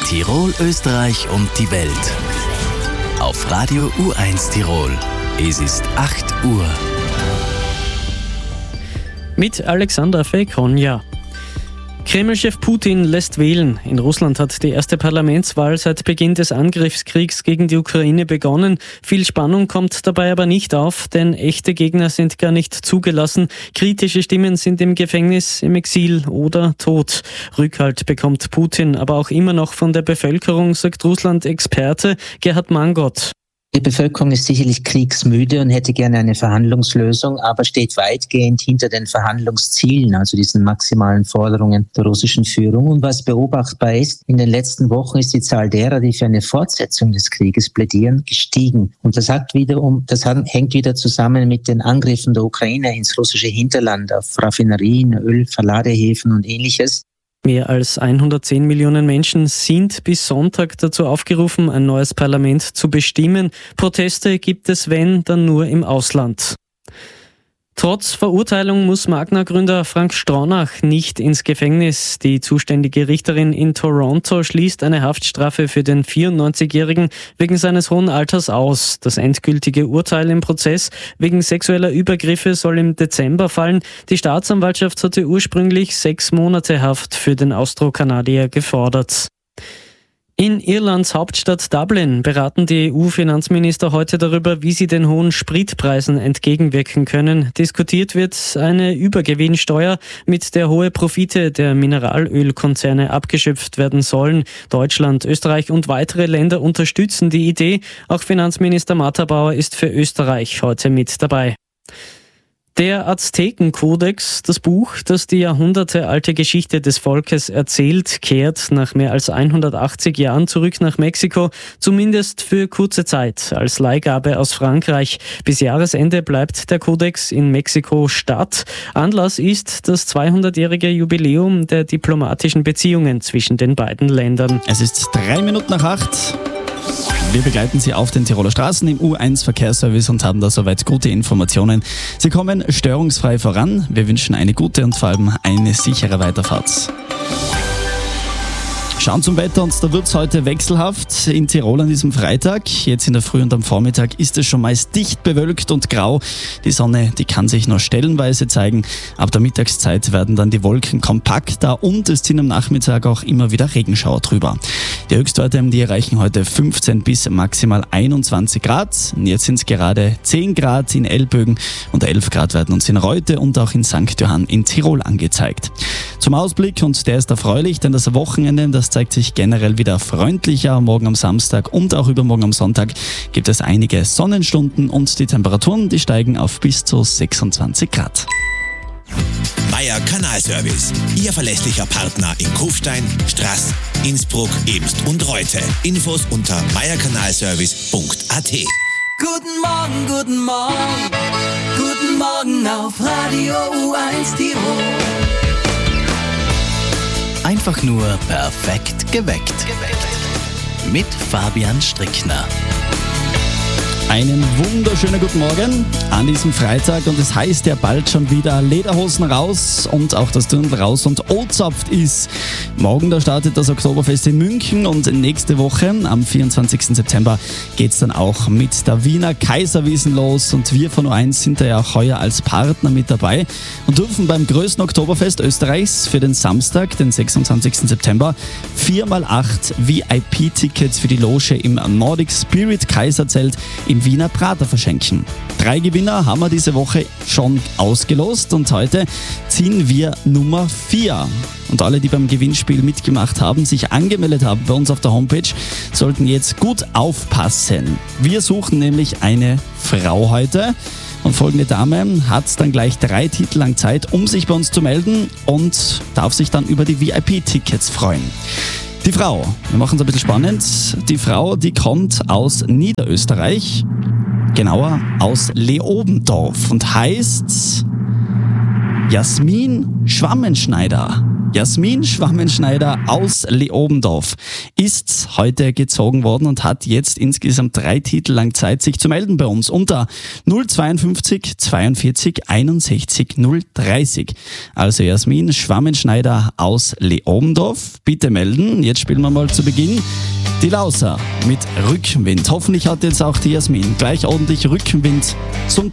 Tirol, Österreich und die Welt. Auf Radio U1 Tirol. Es ist 8 Uhr. Mit Alexander Fekonja. Kreml-Chef Putin lässt wählen. In Russland hat die erste Parlamentswahl seit Beginn des Angriffskriegs gegen die Ukraine begonnen. Viel Spannung kommt dabei aber nicht auf, denn echte Gegner sind gar nicht zugelassen. Kritische Stimmen sind im Gefängnis, im Exil oder tot. Rückhalt bekommt Putin aber auch immer noch von der Bevölkerung, sagt Russland-Experte Gerhard Mangot. Die Bevölkerung ist sicherlich kriegsmüde und hätte gerne eine Verhandlungslösung, aber steht weitgehend hinter den Verhandlungszielen, also diesen maximalen Forderungen der russischen Führung. Und was beobachtbar ist, in den letzten Wochen ist die Zahl derer, die für eine Fortsetzung des Krieges plädieren, gestiegen. Und das hängt wieder zusammen mit den Angriffen der Ukraine ins russische Hinterland auf Raffinerien, Ölverladehäfen und Ähnliches. Mehr als 110 Millionen Menschen sind bis Sonntag dazu aufgerufen, ein neues Parlament zu bestimmen. Proteste gibt es, wenn, dann nur im Ausland. Trotz Verurteilung muss Magna-Gründer Frank Stronach nicht ins Gefängnis. Die zuständige Richterin in Toronto schließt eine Haftstrafe für den 94-Jährigen wegen seines hohen Alters aus. Das endgültige Urteil im Prozess wegen sexueller Übergriffe soll im Dezember fallen. Die Staatsanwaltschaft hatte ursprünglich 6 Monate Haft für den Austrokanadier gefordert. In Irlands Hauptstadt Dublin beraten die EU-Finanzminister heute darüber, wie sie den hohen Spritpreisen entgegenwirken können. Diskutiert wird eine Übergewinnsteuer, mit der hohe Profite der Mineralölkonzerne abgeschöpft werden sollen. Deutschland, Österreich und weitere Länder unterstützen die Idee. Auch Finanzminister Martha Bauer ist für Österreich heute mit dabei. Der Aztekenkodex, das Buch, das die jahrhundertealte Geschichte des Volkes erzählt, kehrt nach mehr als 180 Jahren zurück nach Mexiko, zumindest für kurze Zeit, als Leihgabe aus Frankreich. Bis Jahresende bleibt der Kodex in Mexiko-Stadt. Anlass ist das 200-jährige Jubiläum der diplomatischen Beziehungen zwischen den beiden Ländern. Es ist 8:03. Wir begleiten Sie auf den Tiroler Straßen im U1 Verkehrsservice und haben da soweit gute Informationen. Sie kommen störungsfrei voran. Wir wünschen eine gute und vor allem eine sichere Weiterfahrt. Schauen zum Wetter und da wird es heute wechselhaft in Tirol an diesem Freitag. Jetzt in der Früh und am Vormittag ist es schon meist dicht bewölkt und grau. Die Sonne, die kann sich nur stellenweise zeigen. Ab der Mittagszeit werden dann die Wolken kompakter und es ziehen am Nachmittag auch immer wieder Regenschauer drüber. Die Höchstwerte, die erreichen heute 15 bis maximal 21 Grad. Jetzt sind es gerade 10 Grad in Elbögen und 11 Grad werden uns in Reute und auch in St. Johann in Tirol angezeigt. Zum Ausblick, und der ist erfreulich, denn das Wochenende, das zeigt sich generell wieder freundlicher. Morgen am Samstag und auch übermorgen am Sonntag gibt es einige Sonnenstunden und die Temperaturen, die steigen auf bis zu 26 Grad. Meier Kanalservice, Ihr verlässlicher Partner in Kufstein, Straß, Innsbruck, Ebst und Reute. Infos unter meierkanalservice.at. Guten Morgen, guten Morgen, guten Morgen auf Radio U1 Tirol. Einfach nur perfekt geweckt. Mit Fabian Strickner. Einen wunderschönen guten Morgen an diesem Freitag und es heißt ja bald schon wieder Lederhosen raus und auch das Dirndl raus und O-Zapft ist. Morgen da startet das Oktoberfest in München und nächste Woche am 24. September geht es dann auch mit der Wiener Kaiserwiesn los und wir von U1 sind da ja auch heuer als Partner mit dabei und dürfen beim größten Oktoberfest Österreichs für den Samstag, den 26. September, 4x8 VIP-Tickets für die Loge im Nordic Spirit Kaiserzelt im Wiener Prater verschenken. 3 Gewinner haben wir diese Woche schon ausgelost und heute ziehen wir Nummer 4. Und alle, die beim Gewinnspiel mitgemacht haben, sich angemeldet haben bei uns auf der Homepage, sollten jetzt gut aufpassen. Wir suchen nämlich eine Frau heute. Und folgende Dame hat dann gleich 3 Titel lang Zeit, um sich bei uns zu melden und darf sich dann über die VIP-Tickets freuen. Die Frau, wir machen es ein bisschen spannend, die Frau, die kommt aus Niederösterreich, genauer aus Leobendorf und heißt Jasmin Schwammenschneider. Jasmin Schwammenschneider aus Leobendorf ist heute gezogen worden und hat jetzt insgesamt 3 Titel lang Zeit, sich zu melden bei uns unter 052 42 61 030. Also Jasmin Schwammenschneider aus Leobendorf, bitte melden. Jetzt spielen wir mal zu Beginn die Lauser mit Rückenwind. Hoffentlich hat jetzt auch die Jasmin gleich ordentlich Rückenwind zum